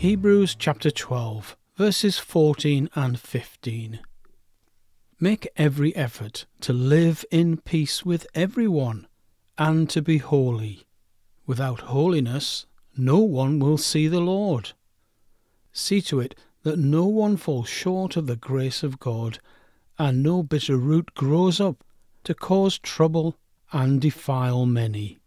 Hebrews chapter 12, verses 14 and 15. Make every effort to live in peace with everyone, and to be holy. Without holiness, no one will see the Lord. See to it that no one falls short of the grace of God, and no bitter root grows up to cause trouble and defile many.